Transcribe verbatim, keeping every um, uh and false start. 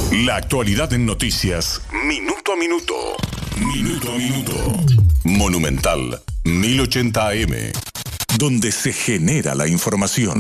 La actualidad en noticias, minuto a minuto. Minuto a minuto. Monumental mil ochenta A M, donde se genera la información.